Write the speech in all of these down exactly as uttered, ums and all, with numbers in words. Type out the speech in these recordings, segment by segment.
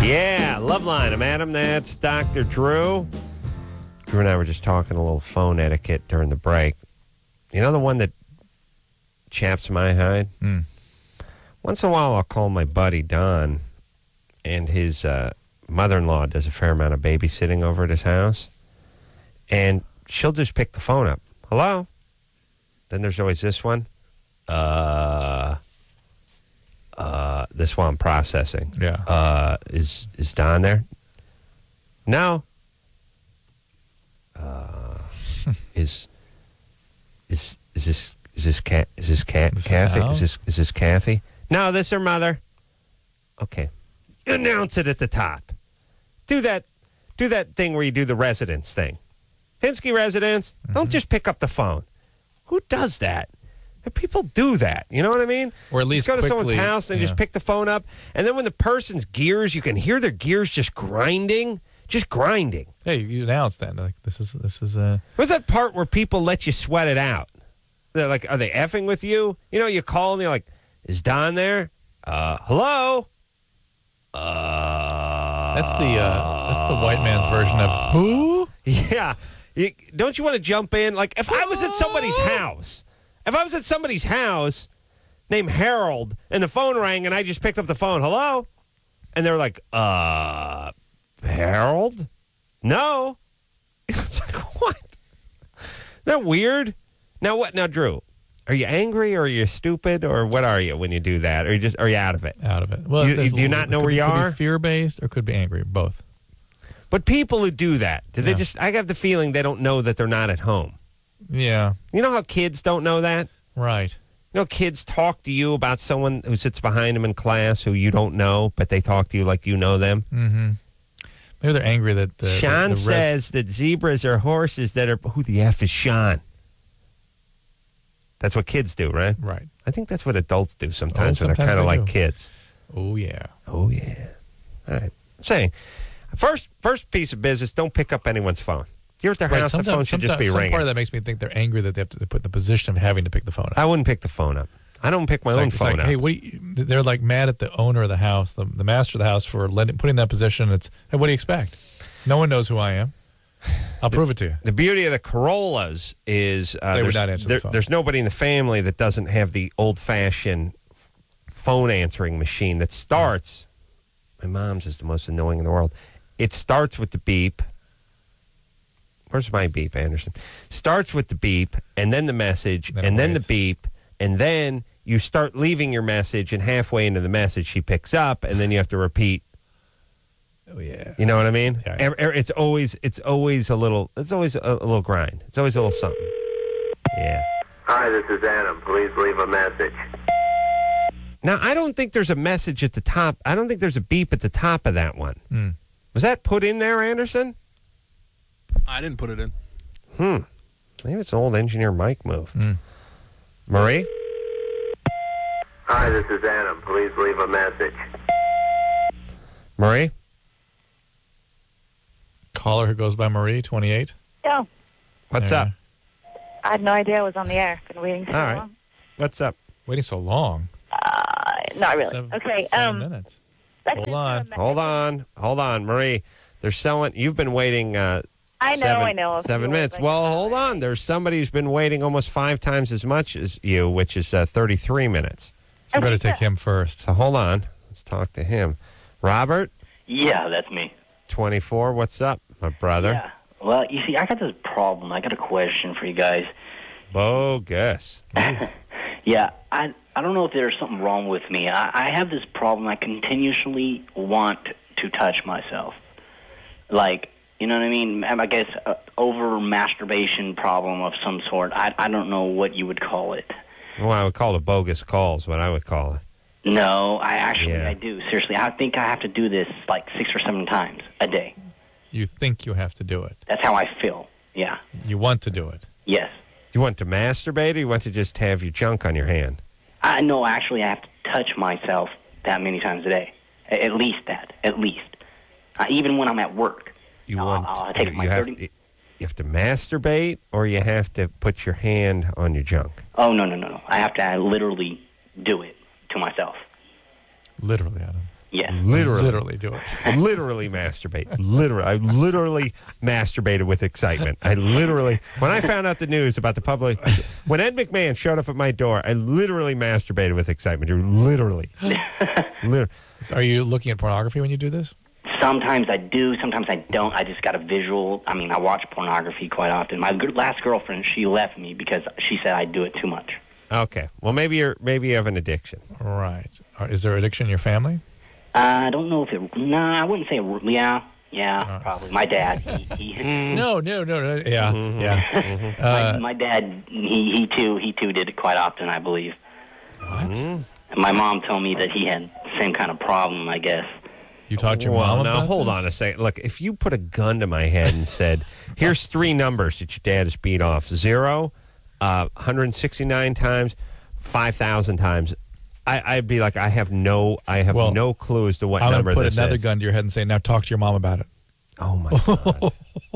Yeah, Loveline. I'm Adam. That's Doctor Drew. Drew and I were just talking a little phone etiquette during the break. You know the one that chaps my hide? Mm. Once in a while, I'll call my buddy Don, and his uh, mother-in-law does a fair amount of babysitting over at his house, and she'll just pick the phone up. Hello? Then there's always this one. Uh... Uh, this one I'm processing. Yeah. Uh, is is Don there? No. Uh, is is is this is this cat is this cat This is Kathy? Al? Is this is this Kathy? No, this her mother. Okay. Announce it at the top. Do that. Do that thing where you do the residence thing. Pinsky residence. Mm-hmm. Don't just pick up the phone. Who does that? People do that. You know what I mean? Or at least just go to quickly, someone's house and yeah. just pick the phone up. And then when the person's gears, you can hear their gears just grinding. Just grinding. Hey, you announced that. Like, this is, this is a... What's that part where people let you sweat it out? They're like, are they effing with you? You know, you call and you're like, is Don there? Uh, hello? Uh, That's the, uh, that's the white man's version of who? Yeah. You, don't you want to jump in? Like, if I was at somebody's house... If I was at somebody's house named Harold and the phone rang and I just picked up the phone, hello? And they're like, uh, Harold? No. It's like, what? Isn't that weird? Now what? Now, Drew, are you angry or are you stupid or what are you when you do that? Or you just, are you out of it? Out of it. Well, You- there's do you a- not it know could where be- you could are? Be fear-based or could be angry. Both. But people who do that, do they Yeah. just, I have the feeling they don't know that they're not at home. Yeah. You know how kids don't know that? Right. You know, kids talk to you about someone who sits behind them in class who you don't know, but they talk to you like you know them. Mm-hmm. Maybe they're angry that the... Sean the, the res- says that zebras are horses that are... Who the F is Sean? That's what kids do, right? Right. I think that's what adults do sometimes Oh, when they're sometimes kind of they like do. kids. Oh, yeah. Oh, yeah. All right. I'm saying, first, first piece of business, don't pick up anyone's phone. You're at their Right, house, the phone should just be some ringing. part of that makes me think they're angry that they have to put in the position of having to pick the phone up. I wouldn't pick the phone up. I don't pick my It's own like, it's phone like, up. Hey, what do you, they're like mad at the owner of the house, the, the master of the house, for letting, putting that position. It's, hey, what do you expect? No one knows who I am. I'll prove it to you. The beauty of the Corollas is uh, They would there's, not answer the there- phone. there's nobody in the family that doesn't have the old-fashioned phone answering machine that starts. My mom's is the most annoying in the world. It starts with the beep. Where's my beep, Anderson? Starts with the beep, and then the message, Then it and then the waits. beep, and then you start leaving your message, and halfway into the message, she picks up, and then you have to repeat. Oh, yeah. You know what I mean? Yeah. Ev- ev- It's always, it's always a little, it's always a, a little grind. It's always a little something. Yeah. Hi, this is Adam. Please leave a message. Now, I don't think there's a message at the top. I don't think there's a beep at the top of that one. Hmm. Was that put in there, Anderson? I didn't put it in. Hmm. Maybe it's an old engineer Mike move. Hmm. Marie? Hi, this is Adam. Please leave a message. Marie? Caller who goes by Marie, twenty-eight. Yeah, What's Yeah. up? I had no idea I was on the air. Been waiting so All right. long. What's up? Waiting so long. Uh, not really. Seven- okay. Seven Um, minutes. actually, Hold on. it's not a Hold message. on. Hold on. Marie, they're selling, you've been waiting uh, I know. seven, I know. seven Few minutes. like Well, an hold hour. on. There's somebody who's been waiting almost five times as much as you, which is uh, thirty-three minutes. So you better Okay. take him first. So hold on. Let's talk to him. Robert, Yeah, that's me. twenty-four. What's up, my brother? Yeah. Well, you see, I got this problem. I got a question for you guys. Bogus. Yeah, I I don't know if there's something wrong with me. I, I have this problem. I continuously want to touch myself. Like, you know what I mean? I guess uh, over masturbation problem of some sort. I I don't know what you would call it. Well, I would call it bogus calls, what I would call it. No, I actually Yeah. I do. Seriously, I think I have to do this like six or seven times a day. You think you have to do it. That's how I feel. Yeah. You want to do it. Yes. You want to masturbate or you want to just have your junk on your hand? I know. Actually, I have to touch myself that many times a day. A- At least that. At least. Uh, even when I'm at work. You I'll- want I'll take you, my you have thirty to, you have to masturbate or you have to put your hand on your junk? Oh, no, no, no, no. I have to uh, literally do it to myself. Literally, Adam. Yes. Literally. Literally do it. Literally masturbate. Literally. I literally masturbated with excitement. I literally, when I found out the news about the public, when Ed McMahon showed up at my door, I literally masturbated with excitement. You're literally. literally. So are you looking at pornography when you do this? Sometimes I do, sometimes I don't. I just got a visual. I mean, I watch pornography quite often. My g- last girlfriend, she left me because she said I do it too much. Okay. Well, maybe you're maybe you have an addiction. Right. Are- Is there addiction in your family? Uh, I don't know if it. No, I wouldn't say. Yeah, yeah, Uh. probably. My dad. He, he, No, no, no, no. Yeah, Mm-hmm. yeah. my, Uh, my dad. He, he too. He too did it quite often, I believe. what? And my mom told me that he had the same kind of problem. I guess. You talked to your Well, mom now about hold this? on a second. Look, if you put a gun to my head and said, "Here's three numbers that your dad has beat off: zero, uh, one hundred sixty-nine times, five thousand times," I, I'd be like, I have no, I have Well, no clue as to what I'm going number to put this another is. gun to your head and say, now talk to your mom about it. Oh my god!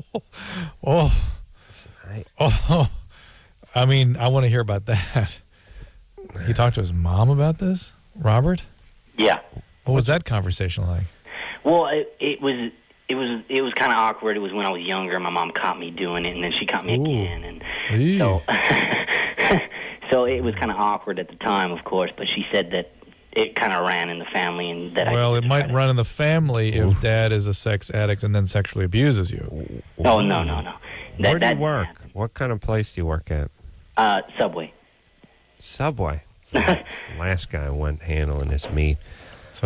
Oh, I- oh. I mean, I want to hear about that. He talked to his mom about this, Robert? Yeah. What was that conversation like? Well, it, it was. It was. It was kind of awkward. It was when I was younger. My mom caught me doing it, and then she caught me Ooh. again, and Eee. so. So it was kind of awkward at the time, of course. But she said that it kind of ran in the family, and that. Well, I it might run in the family if dad is a sex addict and then sexually abuses you. Oh no, no, no. That, Where do that you work? What kind of place do you work at? Uh, Subway. Subway. Last guy went handling this meat. So,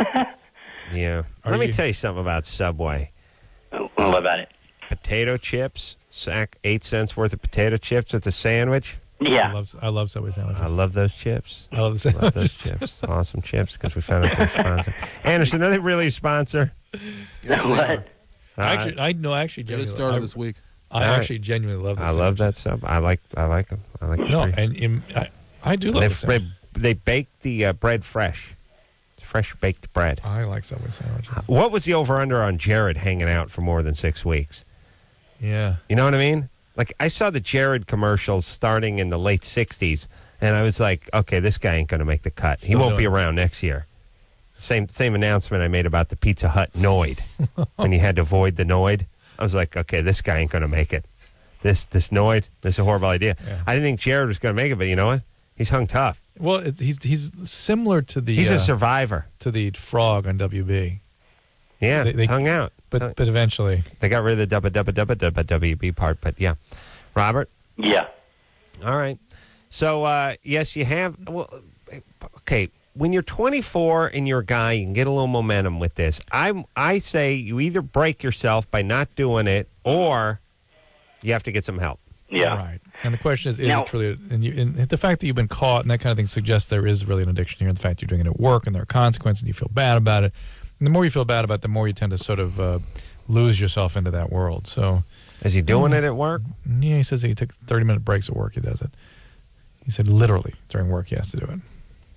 Yeah. Are Let me you- tell you something about Subway. Oh, what about it? Potato chips, sack eight cents worth of potato chips with a sandwich. I Yeah. love, I love Subway sandwiches. I love those chips. I love Love sandwiches. those chips. Awesome chips because we found out they're sponsor. Anderson, are they really a sponsor? Yes, they are. What? Actually, I know. Actually, Get it genuinely, started I, this week. I All right. actually genuinely love. I those love that sandwiches. sub. I like. I like them. I like. No, the and in, I, I do love they, the sandwich. they they bake the uh, bread fresh, fresh baked bread. I like Subway sandwiches. What was the over under on Jared hanging out for more than six weeks? Yeah. You know what I mean? Like, I saw the Jared commercials starting in the late sixties, and I was like, okay, this guy ain't going to make the cut. he Still won't be doing it. around next year. Same same announcement I made about the Pizza Hut Noid when you had to avoid the Noid. I was like, okay, this guy ain't going to make it. This this Noid, this is a horrible idea. Yeah. I didn't think Jared was going to make it, but you know what? He's hung tough. Well, it's, he's he's similar to the He's uh, a survivor. to the frog on W B, Yeah, they- they- hung out. but Hung- but eventually, they got rid of the dubba dubba dubba dubba W B part, but yeah. Robert? Yeah. All right. So, uh, yes, you have. Well, okay. When you're twenty-four and you're a guy, you can get a little momentum with this. I I say you either break yourself by not doing it, or you have to get some help. Yeah. right. And the question is, is Now- it truly? And, you, and the fact that you've been caught and that kind of thing suggests there is really an addiction here. And the fact you're doing it at work and there are consequences, and you feel bad about it. And the more you feel bad about it, the more you tend to sort of uh, lose yourself into that world. So, Is he doing it at work? yeah, he says he took thirty minute breaks at work. He does it. He said literally during work he has to do it.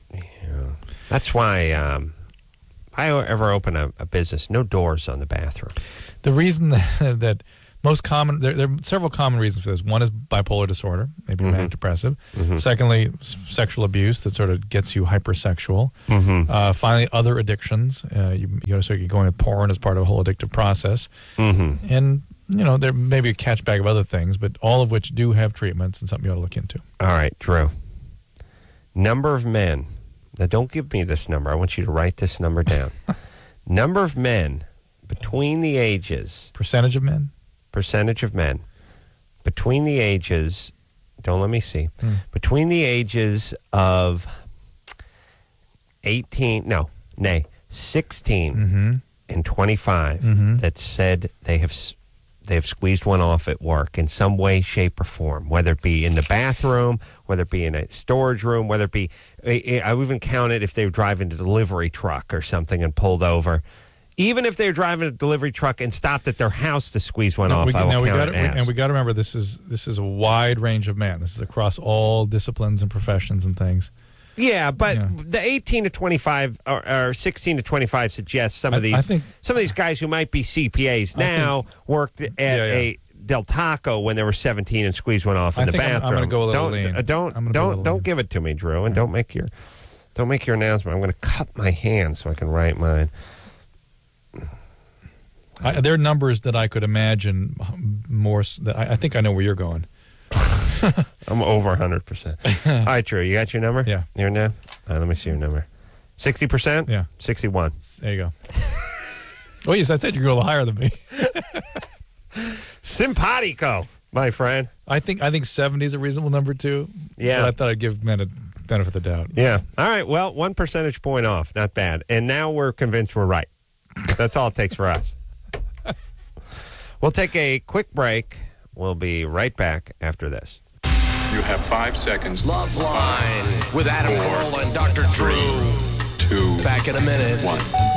That's why. Um, if I ever open a, a business, no doors on the bathroom. The reason that, that most common, there, there are several common reasons for this. One is bipolar disorder, maybe Mhm. manic depressive. Mhm. Secondly, s- sexual abuse that sort of gets you hypersexual. Mm-hmm. Uh, finally, other addictions. Uh, you, you know, so you're going with porn as part of a whole addictive process. Mm-hmm. And, you know, there may be a catch bag of other things, but all of which do have treatments and something you ought to look into. All right, Drew. Number of men. Now, don't give me this number. I want you to write this number down. Number of men between the ages, Percentage of men? percentage of men between the ages, don't let me see, Hmm. between the ages of eighteen, no, nay, sixteen Mm-hmm. and twenty-five Mhm. that that said they have s- they have squeezed one off at work in some way, shape, or form, whether it be in the bathroom, whether it be in a storage room, whether it be, I I even counted if they were driving a delivery truck or something and pulled over. Even if they're driving a delivery truck and stopped at their house to squeeze one Now, off, we, I will now we count got it we, as. and we got to remember this is this is a wide range of men. This is across all disciplines and professions and things. Yeah, but Yeah. the eighteen to twenty-five or, or sixteen to twenty-five suggests some I- of these I think- some of these guys who might be C P As I now worked at Yeah, yeah. a Del Taco when they were seventeen and squeezed one off in I the think I'm- I'm bathroom. gonna go a little don't lean. uh, don't I'm gonna be a don't little don't lean. give it to me, Drew, and don't make your Don't make your announcement. I'm going to cut my hand so I can write mine. I, there are numbers that I could imagine more. s- That I, I think I know where you're going. I'm over one hundred percent. All right, Drew, you got your number? Yeah. Your now? All right, let me see your number. sixty percent? Yeah. sixty-one. There you go. Oh, yes, I said you could go a little higher than me. Simpatico, my friend. I think I think seventy is a reasonable number, too. Yeah. But I thought I'd give men a benefit of the doubt. Yeah. All right, well, one percentage point off. Not bad. And now we're convinced we're right. That's all it takes for us. We'll take a quick break. We'll be right back after this. You have five seconds. Love Line with Adam Four. Carolla and Doctor Drew. Two. Back in a minute. One.